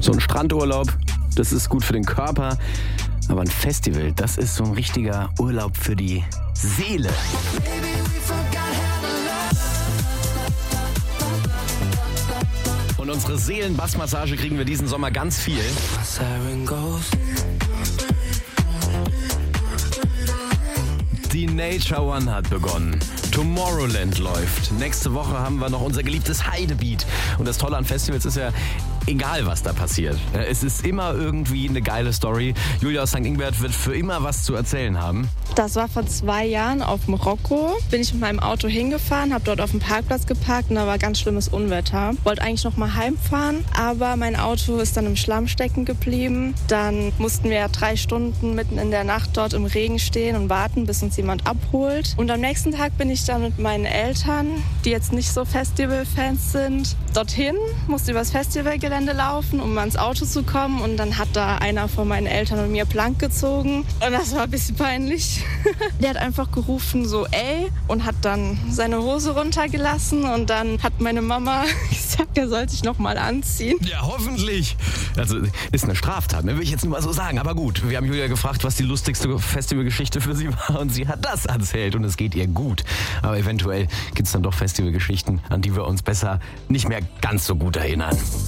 So ein Strandurlaub, das ist gut für den Körper. Aber ein Festival, das ist so ein richtiger Urlaub für die Seele. Und unsere Seelenbassmassage kriegen wir diesen Sommer ganz viel. Die Nature One hat begonnen. Tomorrowland läuft. Nächste Woche haben wir noch unser geliebtes Heidebeat. Und das Tolle an Festivals ist ja, egal was da passiert. Es ist immer irgendwie eine geile Story. Julia aus St. Ingbert wird für immer was zu erzählen haben. Das war vor 2 Jahren auf Marokko. Bin ich mit meinem Auto hingefahren, habe dort auf dem Parkplatz geparkt und da war ganz schlimmes Unwetter. Wollte eigentlich noch mal heimfahren, aber mein Auto ist dann im Schlamm stecken geblieben. Dann mussten wir 3 Stunden mitten in der Nacht dort im Regen stehen und warten, bis uns jemand abholt. Und am nächsten Tag bin ich dann mit meinen Eltern, die jetzt nicht so Festival-Fans sind, dorthin, musste übers Festivalgelände laufen, um ans Auto zu kommen. Und dann hat da einer von meinen Eltern und mir plank gezogen. Und das war ein bisschen peinlich. Der hat einfach gerufen so, ey, und hat dann seine Hose runtergelassen. Und dann hat meine Mama gesagt, er soll sich noch mal anziehen. Ja, hoffentlich. Also ist eine Straftat, ne? Will ich jetzt nur mal so sagen. Aber gut, wir haben Julia gefragt, was die lustigste Festivalgeschichte für sie war. Und sie hat das erzählt und es geht ihr gut. Aber eventuell gibt es dann doch Festivalgeschichten, an die wir uns besser nicht mehr ganz so gut erinnern.